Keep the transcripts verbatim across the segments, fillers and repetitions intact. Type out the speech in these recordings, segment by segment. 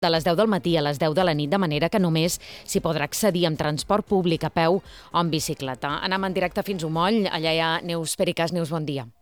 de les deu del matí a les deu de la nit, de manera que només s'hi podrà accedir amb transport públic, a peu o en bicicleta. Anem en directe fins a Moll, allà hi ha Neus Pericàs. Neus, bon dia.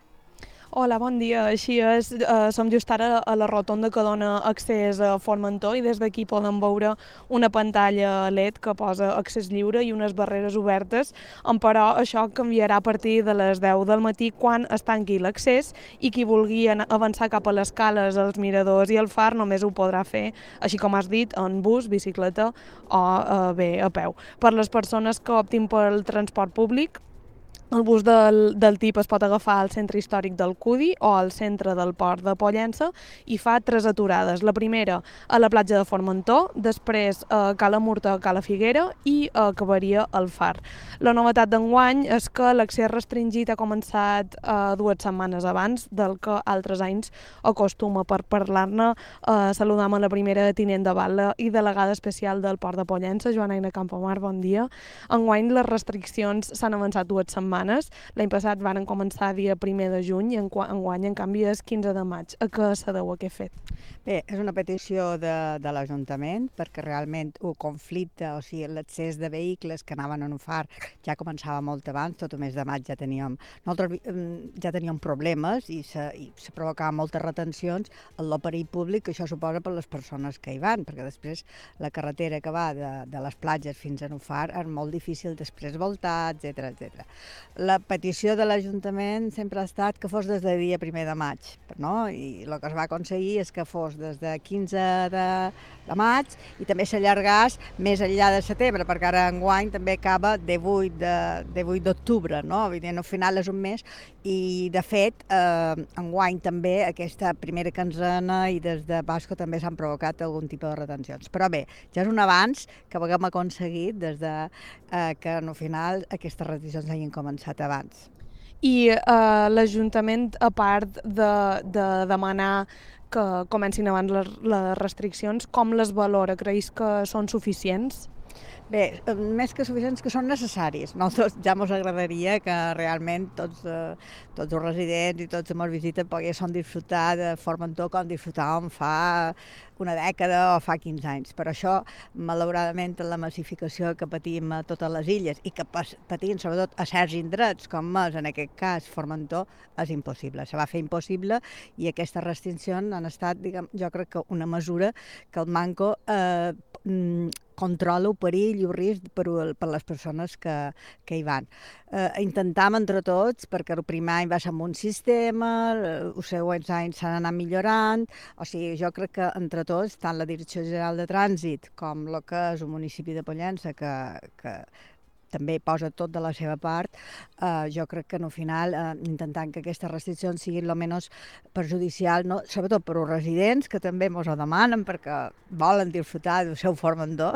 Hola, bon dia. Així és, eh, som just ara a la rotonda que dona accés a Formentor i des d'aquí podem veure una pantalla L E D que posa accés lliure i unes barreres obertes, però això canviarà a partir de les deu del matí quan es tanqui l'accés i qui vulgui avançar cap a les cales, els miradors i el far només ho podrà fer, així com has dit, en bus, bicicleta o eh, bé, a peu. Per les persones que optin pel transport públic, el bus del, del tip es pot agafar al centre històric del Cudi o al centre del port de Pollença i fa tres aturades. La primera a la platja de Formentor, després a Cala Murta, a Cala Figuera i acabaria al Far. La novetat d'enguany és que l'accés restringit ha començat eh, dues setmanes abans del que altres anys acostuma. Per parlar-ne, eh, saludam a la primera tinent de batlle i delegada especial del port de Pollença, Joana Aina Campomar, bon dia. Enguany les restriccions s'han avançat dues setmanes. L'any passat van començar dia primer de juny i enguany, en canvi, és quinze de maig. A què se deu aquest fet? Bé, és una petició de, de l'Ajuntament perquè realment el conflicte, o sigui, l'accés de vehicles que anaven a un far ja començava molt abans, tot el mes de maig ja teníem, nosaltres ja teníem problemes i se, i se provocaven moltes retencions en el perill públic que això suposa per les persones que hi van, perquè després la carretera que va de, de les platges fins a un far és molt difícil després voltar, etcètera, etcètera. La petició de l'Ajuntament sempre ha estat que fos des de dia primer de maig, no? I el que es va aconseguir és que fos des de quinze de, de maig i també s'allargàs més enllà de setembre, perquè ara enguany també acaba de vuit d'octubre, no? Vull dir, al final és un mes i, de fet, eh, enguany també aquesta primera quinzena i des de Pasqua també s'han provocat algun tipus de retencions. Però bé, ja és un avanç que haguem aconseguit des de eh, que al final aquestes retencions hagin començat abans. I eh, l'Ajuntament, a part de, de demanar que comencin abans les, les restriccions, com les valora? Creus que són suficients? Bé, més que suficients, que són necessaris. Nosaltres ja ens agradaria que realment tots, eh, tots els residents i tots els visites poguessin disfrutar de Formentor com disfrutàvem fa una dècada o fa quinze anys. Per això, malauradament, la massificació que patim a totes les illes i que patim sobretot a certs indrets, com és en aquest cas Formentor, és impossible. Se va fer impossible i aquestes restriccions han estat, diguem, jo crec que una mesura que el Manco eh, controla el perill i el risc per, per les persones que, que hi van. Eh, intentam entre tots, perquè el primer any va ser amb un sistema, els següents anys s'han anat millorant, o sigui, jo crec que entre tots, tant la Direcció General de Trànsit com el que és el municipi de Pollença, que, que també posa tot de la seva part, eh, jo crec que al final eh, intentant que aquestes restriccions siguin el menys perjudicial, no? Sobretot per als residents, que també ens ho demanen perquè volen disfrutar del seu Formentor,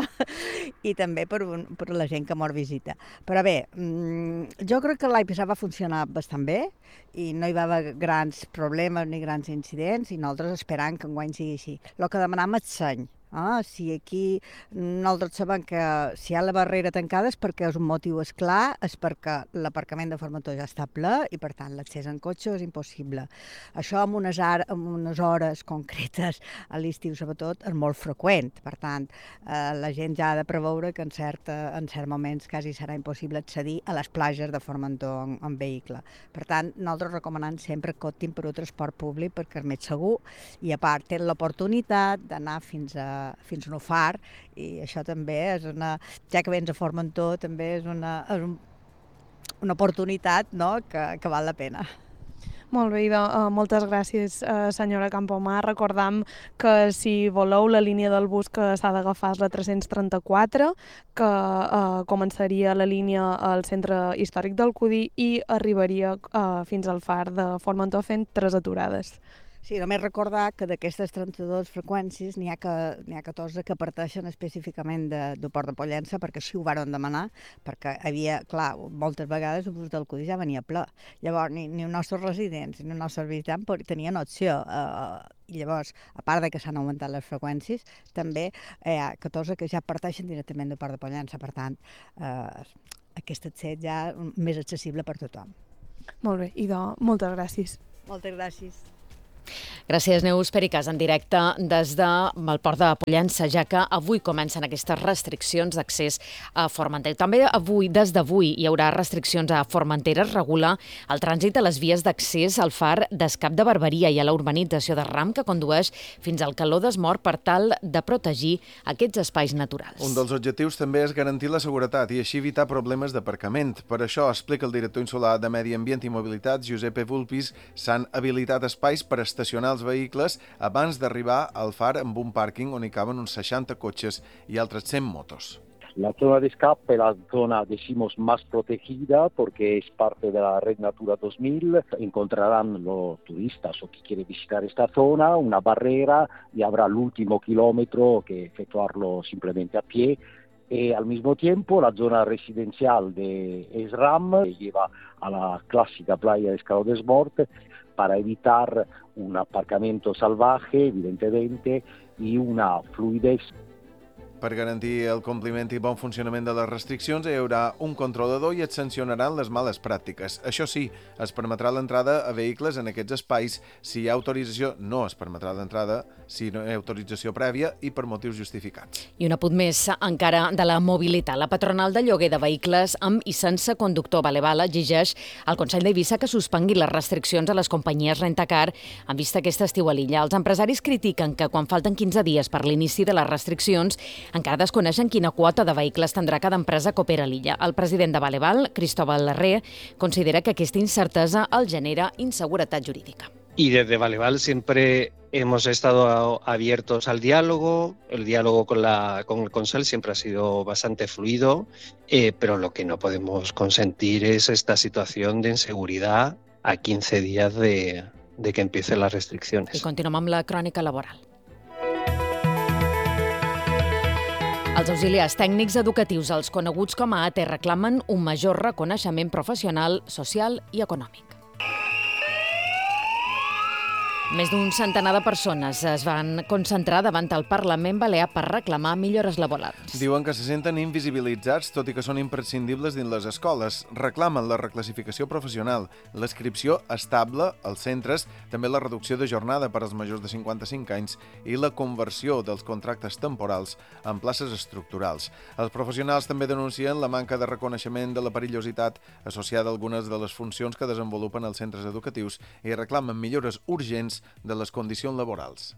i també per, un, per la gent que mos visita. Però bé, mm, jo crec que l'any passat va funcionar bastant bé i no hi va haver grans problemes ni grans incidents i nosaltres esperam que enguany sigui així. El que demanam és seny. Ah, si aquí nosaltres sabem que si hi ha la barrera tancada és perquè és un motiu és clar, és perquè l'aparcament de Formentor ja està ple i per tant l'accés en cotxe és impossible. Això amb unes, ar amb unes hores concretes a l'estiu sobretot és molt freqüent, per tant eh, la gent ja ha de preveure que en, certa, en certs moments quasi serà impossible accedir a les platges de Formentor en, en vehicle. Per tant, nosaltres recomanem sempre que optin per un transport públic perquè és més segur i a part tenen l'oportunitat d'anar fins a fins a un far i això també és una, ja que vens a Formentor també és una, és un, una oportunitat, no? que, que val la pena. Molt bé, idò, uh, moltes gràcies, uh, senyora Campomar. Recordam que si voleu la línia del bus que s'ha d'agafar és la tres-cents trenta-quatre, que uh, començaria la línia al centre històric del Cudi i arribaria uh, fins al far de Formentor fent tres aturades. Sí, només recordar que d'aquestes trenta-dues freqüències n'hi ha, que, n'hi ha catorze que parteixen específicament de, del Port de Pollença, perquè així ho varen demanar, perquè havia, clar, moltes vegades el bus del Cudi ja venia ple. Llavors, ni, ni els nostres residents ni els nostres visitants tenien opció. Eh, I llavors, a part de que s'han augmentat les freqüències, també hi ha catorze que ja parteixen directament del Port de Pollença. Per tant, eh, aquest accés ja és més accessible per tothom. Molt bé, idò, moltes gràcies. Moltes gràcies. Gràcies, Neus Pericas, en directe des del port de Pollença, ja que avui comencen aquestes restriccions d'accés a Formentera. També avui, des d'avui, hi haurà restriccions a Formentera. Es regula el trànsit a les vies d'accés al far d'Escap de Barberia i a la urbanització de Ram, que condueix fins al Caló d'Esmort per tal de protegir aquests espais naturals. Un dels objectius també és garantir la seguretat i així evitar problemes d'aparcament. Per això, explica el director insular de Medi Ambient i Mobilitat, Giuseppe Vulpis, s'han habilitat espais per estacionar els vehicles abans d'arribar al far amb un pàrquing on hi caben uns seixanta cotxes i altres cent motos. La zona de escape es la zona, decimos, más protegida porque es parte de la Red Natura dos mil. Encontrarán los turistas o que quieren visitar esta zona una barrera y habrá el último kilómetro que efectuarlo simplemente a pie. Y al mismo tiempo la zona residencial de Esram lleva a la clásica playa de Caló d'Esmort para evitar un aparcamiento salvaje, evidentemente, y una fluidez. Per garantir el compliment i bon funcionament de les restriccions, hi haurà un controlador i et sancionaran les males pràctiques. Això sí, es permetrà l'entrada a vehicles en aquests espais si hi ha autorització. No es permetrà l'entrada si no hi ha autorització prèvia i per motius justificats. I un apunt més encara de la mobilitat. La patronal de lloguer de vehicles amb i sense conductor Valeval exigeix al Consell d'Eivissa que suspengui les restriccions a les companyies rentacar en vista aquest estiu a l'illa. Els empresaris critiquen que quan falten quinze dies per l'inici de les restriccions encara desconeixen quina quota de vehicles tindrà cada empresa que opera a l'illa. El president de Valeval, Cristóbal Larré, considera que aquesta incertesa el genera inseguretat jurídica. Y desde Valeval siempre hemos estado abiertos al diálogo. El diálogo con, la, con el Consell siempre ha sido bastante fluido, eh, pero lo que no podemos consentir es esta situación de inseguridad a quince días de, de que empiecen las restricciones. I continuem amb la crònica laboral. Els auxiliars tècnics educatius, els coneguts com a A T E, reclamen un major reconeixement professional, social i econòmic. Més d'un centenar de persones es van concentrar davant el Parlament balear per reclamar millores laborals. Diuen que se senten invisibilitzats, tot i que són imprescindibles dins les escoles. Reclamen la reclassificació professional, l'inscripció estable als centres, també la reducció de jornada per als majors de cinquanta-cinc anys i la conversió dels contractes temporals en places estructurals. Els professionals també denuncien la manca de reconeixement de la perillositat associada a algunes de les funcions que desenvolupen els centres educatius i reclamen millores urgents de les condicions laborals.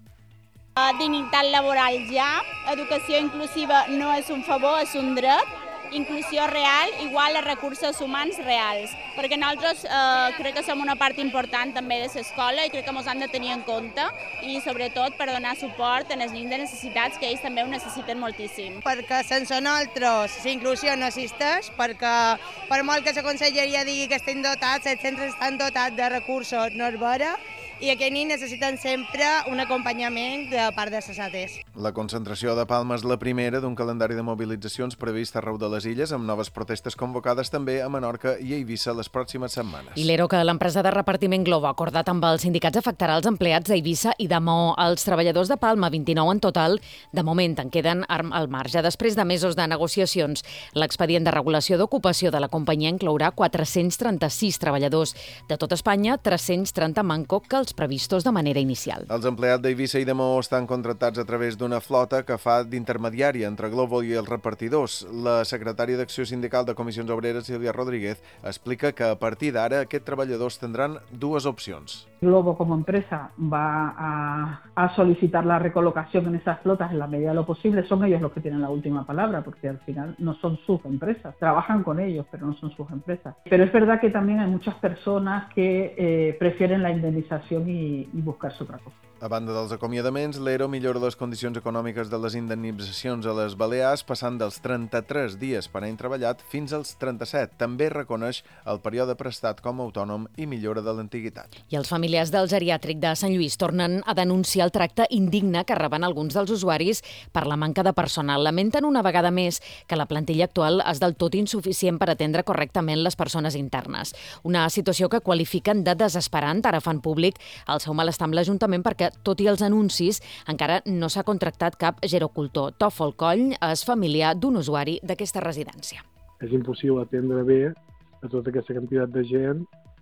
Dignitat laboral ja, educació inclusiva no és un favor, és un dret, inclusió real igual a recursos humans reals, perquè nosaltres eh, crec que som una part important també de l'escola i crec que ens han de tenir en compte i sobretot per donar suport a les nens de necessitats que ells també ho necessiten moltíssim. Perquè sense nosaltres la inclusió no existeix, perquè per molt que la conselleria digui que estem dotats, els centres estan dotats de recursos, no és vera, i aquests nens necessiten sempre un acompanyament de part de les A T Es. La concentració de Palma és la primera d'un calendari de mobilitzacions previst arreu de les illes, amb noves protestes convocades també a Menorca i a Eivissa les pròximes setmanes. I l'E R O que l'empresa de repartiment Globo ha acordat amb els sindicats afectarà els empleats d'Eivissa i de Maó. Els treballadors de Palma, vint-i-nou en total, de moment en queden al marge. Després de mesos de negociacions, l'expedient de regulació d'ocupació de la companyia inclourà quatre-cents trenta-sis treballadors de tot Espanya, tres-cents trenta manco que els previstos de manera inicial. Els empleats d'Eivissa i de Maó estan contractats a través d'una flota que fa d'intermediària entre Glovo i els repartidors. La secretària d'Acció Sindical de Comissions Obreres, Sílvia Rodríguez, explica que a partir d'ara aquests treballadors tindran dues opcions. Globo como empresa va a, a solicitar la recolocación en esas flotas en la medida de lo posible. Son ellos los que tienen la última palabra, porque al final no son sus empresas. Trabajan con ellos, pero no son sus empresas. Pero es verdad que también hay muchas personas que eh, prefieren la indemnización y, y buscarse otra cosa. A banda dels acomiadaments, l'E R O millora les condicions econòmiques de les indemnitzacions a les Balears, passant dels trenta-tres dies per any treballat fins als trenta-set. També reconeix el període prestat com a autònom i millora de l'antiguitat. I els familiars del geriàtric de Sant Lluís tornen a denunciar el tracte indigne que reben alguns dels usuaris per la manca de personal. Lamenten una vegada més que la plantilla actual és del tot insuficient per atendre correctament les persones internes. Una situació que qualifiquen de desesperant. Ara fan públic el seu malestar amb l'Ajuntament perquè tot i els anuncis, encara no s'ha contractat cap gerocultor. Tòfol Coll és familiar d'un usuari d'aquesta residència. És impossible atendre bé a tota aquesta quantitat de gent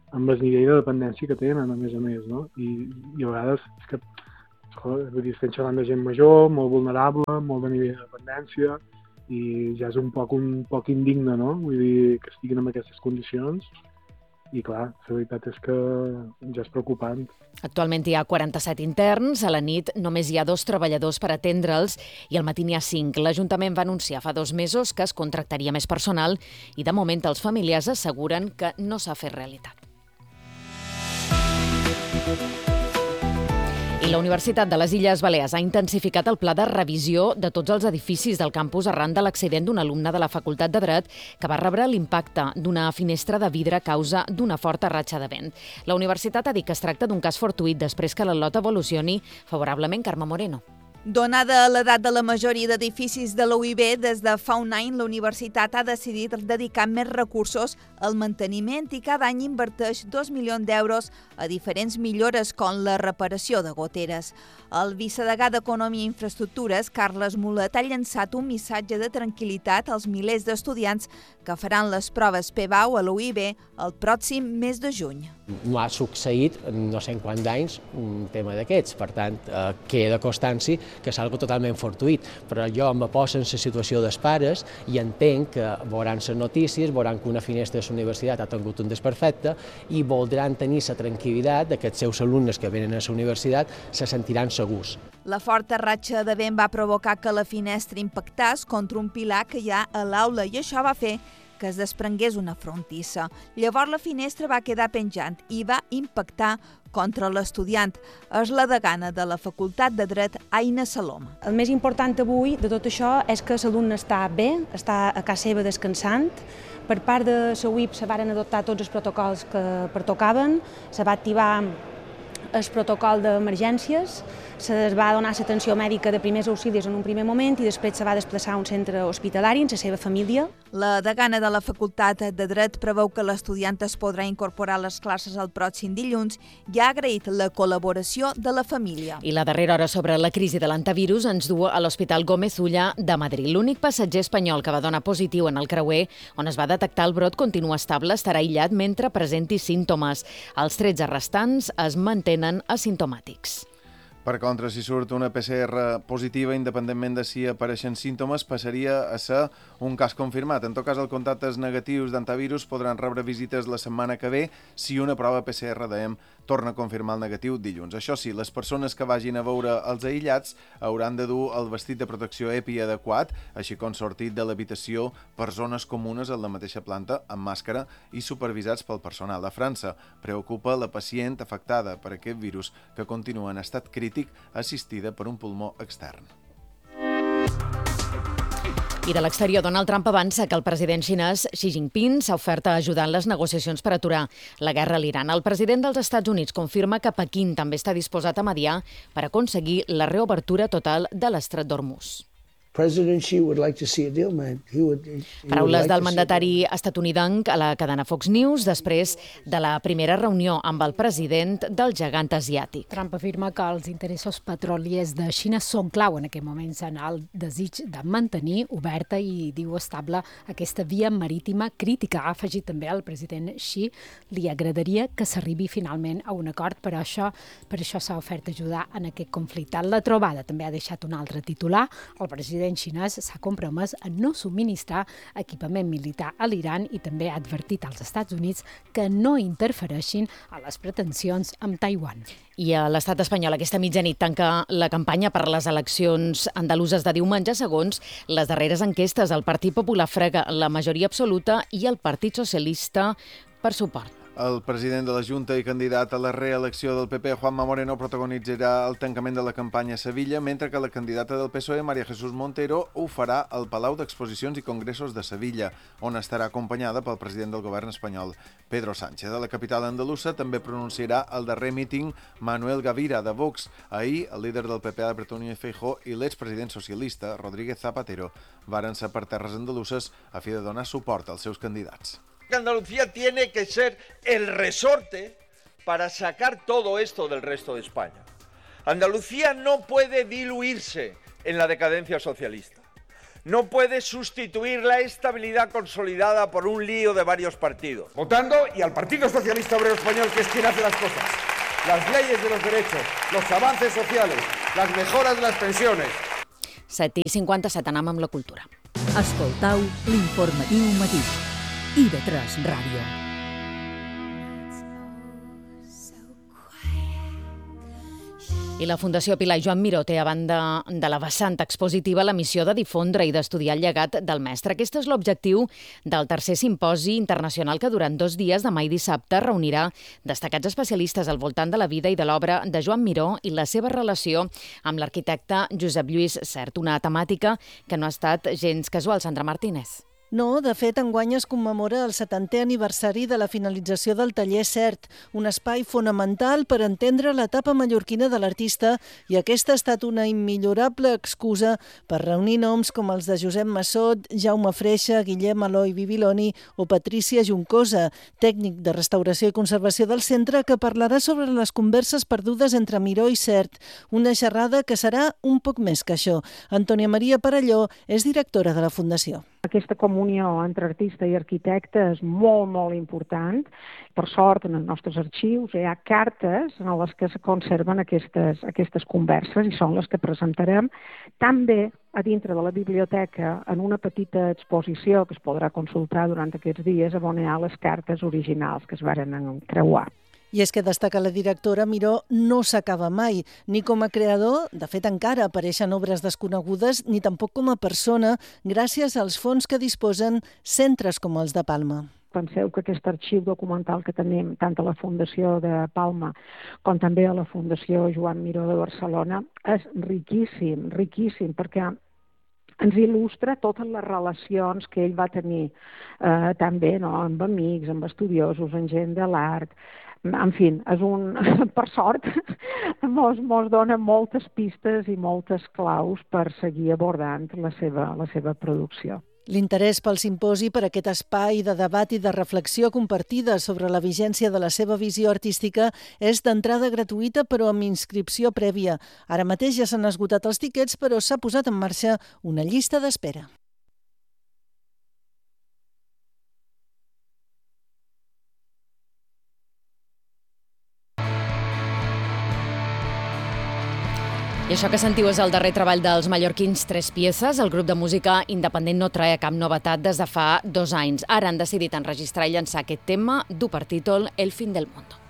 amb el nivell de dependència que tenen, a més a més, no? I, i a vegades és que, joder, vull dir, estem xerrant de gent major, molt vulnerable, molt de nivell de dependència, i ja és un poc, un poc indigne, no? Vull dir, que estiguin en aquestes condicions. I clar, la veritat és que ja és preocupant. Actualment hi ha quaranta-set interns, a la nit només hi ha dos treballadors per atendre'ls i al matí n'hi ha cinc. L'Ajuntament va anunciar fa dos mesos que es contractaria més personal i de moment els familiars asseguren que no s'ha fet realitat. I la Universitat de les Illes Balears ha intensificat el pla de revisió de tots els edificis del campus arran de l'accident d'un alumne de la Facultat de Dret que va rebre l'impacte d'una finestra de vidre a causa d'una forta ratxa de vent. La universitat ha dit que es tracta d'un cas fortuït després que l'atlot evolucioni favorablement. Carme Moreno. Donada l'edat de la majoria d'edificis de la U I B, des de fa un any la universitat ha decidit dedicar més recursos al manteniment i cada any inverteix dos milions d'euros a diferents millores com la reparació de goteres. El vicedegà d'Economia i Infraestructures, Carles Mulet, ha llançat un missatge de tranquil·litat als milers d'estudiants que faran les proves P B A U a la U I B el pròxim mes de juny. No ha succeït en no sé en quants anys un tema d'aquests, per tant, eh, queda constància que és algo totalment fortuït, però jo em poso en la situació dels pares i entenc que veuran les notícies, veuran que una finestra de la universitat ha tingut un desperfecte i voldran tenir la tranquil·litat que els seus alumnes que venen a la universitat se sentiran segurs. La forta ratxa de vent va provocar que la finestra impactés contra un pilar que hi ha a l'aula i això va fer que es desprengués una frontissa. Llavors la finestra va quedar penjant i va impactar contra l'estudiant. És la degana de la Facultat de Dret, Aina Saloma. El més important avui de tot això és que l'alumne està bé, està a casa seva descansant. Per part de la U I B se van adoptar tots els protocols que pertocaven, se va activar el protocol d'emergències, se va donar l'atenció mèdica de primers auxilis en un primer moment i després se va desplaçar a un centre hospitalari amb la seva família. La degana de la Facultat de Dret preveu que l'estudiant es podrà incorporar a les classes el pròxim dilluns i ha agraït la col·laboració de la família. I la darrera hora sobre la crisi de l'antivirus ens du a l'Hospital Gómez Ulla de Madrid. L'únic passatger espanyol que va donar positiu en el creuer on es va detectar el brot continua estable, estarà aïllat mentre presenti símptomes. Els tretze restants es mantenen asimptomàtics. Per contra, si surt una P C R positiva, independentment de si apareixen símptomes, passaria a ser un cas confirmat. En tot cas, els contactes negatius d'antivirus podran rebre visites la setmana que ve si una prova P C R, dèiem, torna a confirmar el negatiu dilluns. Això sí, les persones que vagin a veure els aïllats hauran de dur el vestit de protecció EPI adequat, així com sortit de l'habitació per zones comunes en la mateixa planta, amb màscara i supervisats pel personal. A França preocupa la pacient afectada per aquest virus que continua en estat crític assistida per un pulmó extern. I de l'exterior, Donald Trump avança que el president xinès Xi Jinping s'ha ofert a ajudar en les negociacions per aturar la guerra a l'Iran. El president dels Estats Units confirma que Pequín també està disposat a mediar per aconseguir la reobertura total de l'estret d'Hormuz. President Xi would like to see a deal, man. He would, he Paraules would like del to mandatari estatunidenc a la cadena Fox News després de la primera reunió amb el president del gegant asiàtic. Trump afirma que els interessos petroliers de Xina són clau en aquest moment en el desig de mantenir oberta i, diu, estable aquesta via marítima crítica. Ha afegit també el president Xi li agradaria que s'arribi finalment a un acord, però això, per això s'ha ofert ajudar en aquest conflicte. La trobada també ha deixat un altre titular. El president xinès s'ha compromès a no subministrar equipament militar a l'Iran i també ha advertit als Estats Units que no interfereixin a les pretensions amb Taiwan. I a l'estat espanyol aquesta mitjanit tanca la campanya per les eleccions andaluses de diumenge. Segons les darreres enquestes, el Partit Popular frega la majoria absoluta i el Partit Socialista per suport. El president de la Junta i candidat a la reelecció del P P, Juanma Moreno, protagonitzarà el tancament de la campanya a Sevilla, mentre que la candidata del P S O E, María Jesús Montero, ho farà al Palau d'Exposicions i Congressos de Sevilla, on estarà acompanyada pel president del govern espanyol, Pedro Sánchez. A la capital andalusa també pronunciarà el darrer míting Manuel Gavira, de Vox. Ahir, el líder del P P, Alberto Núñez Feijóo, i l'expresident socialista, Rodríguez Zapatero, varen ser per terres andaluses a fi de donar suport als seus candidats. Andalucía tiene que ser el resorte para sacar todo esto del resto de España. Andalucía no puede diluirse en la decadencia socialista. no puede sustituir la estabilidad consolidada por un lío de varios partidos. Votando y al Partido Socialista Obrero Español, que es quien hace las cosas. Las leyes de los derechos, los avances sociales, las mejoras de las pensiones. set i cinquanta-set, anem amb la cultura. Escoltau l'informatiu matí. I de tres Ràdio. I la Fundació Pilar i Joan Miró té, a banda de la vessant expositiva, la missió de difondre i d'estudiar el llegat del mestre. Aquest és l'objectiu del tercer simposi internacional que durant dos dies, demà i dissabte, reunirà destacats especialistes al voltant de la vida i de l'obra de Joan Miró i la seva relació amb l'arquitecte Josep Lluís Sert, una temàtica que no ha estat gens casual. Sandra Martínez. No, de fet, enguany es commemora el setantè aniversari de la finalització del taller Sert, un espai fonamental per entendre l'etapa mallorquina de l'artista, i aquesta ha estat una immillorable excusa per reunir noms com els de Josep Massot, Jaume Freixa, Guillem Eloi Bibiloni o Patrícia Juncosa, tècnic de restauració i conservació del centre, que parlarà sobre les converses perdudes entre Miró i Sert, una xerrada que serà un poc més que això. Antònia Maria Parelló és directora de la Fundació. Aquesta comunió entre artista i arquitecte és molt, molt important. Per sort, en els nostres arxius hi ha cartes en les que es conserven aquestes, aquestes converses i són les que presentarem també a dintre de la biblioteca en una petita exposició que es podrà consultar durant aquests dies on hi ha les cartes originals que es varen creuar. I és que, destaca la directora, Miró no s'acaba mai, ni com a creador, de fet encara apareixen obres desconegudes, ni tampoc com a persona, gràcies als fons que disposen centres com els de Palma. Penseu que aquest arxiu documental que tenim tant a la Fundació de Palma com també a la Fundació Joan Miró de Barcelona és riquíssim, riquíssim, perquè ens il·lustra totes les relacions que ell va tenir eh, també no? amb amics, amb estudiosos, amb gent de l'art. En fi, és un, per sort, mos, mos dona moltes pistes i moltes claus per seguir abordant la seva, la seva producció. L'interès pel simposi, per aquest espai de debat i de reflexió compartida sobre la vigència de la seva visió artística, és d'entrada gratuïta però amb inscripció prèvia. Ara mateix ja s'han esgotat els tiquets, però s'ha posat en marxa una llista d'espera. I això que sentiu és el darrer treball dels mallorquins Tres Pieces. El grup de música independent no traia cap novetat des de fa dos anys. Ara han decidit enregistrar i llançar aquest tema, du per títol El fin del mundo.